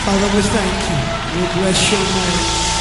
Father, we thank you. We bless your name.